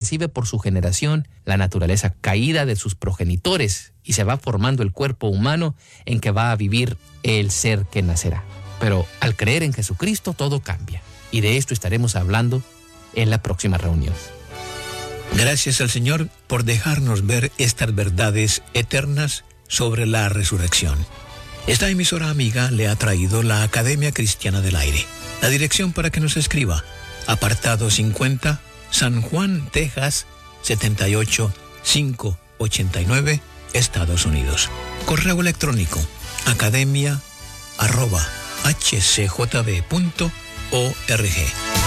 recibe por su generación la naturaleza caída de sus progenitores y se va formando el cuerpo humano en que va a vivir el ser que nacerá. Pero al creer en Jesucristo todo cambia, y de esto estaremos hablando en la próxima reunión. Gracias al Señor por dejarnos ver estas verdades eternas sobre la resurrección. Esta emisora amiga le ha traído la Academia Cristiana del Aire. La dirección para que nos escriba: apartado 50, San Juan, Texas, 78589, Estados Unidos. Correo electrónico: academia@hcjb.org.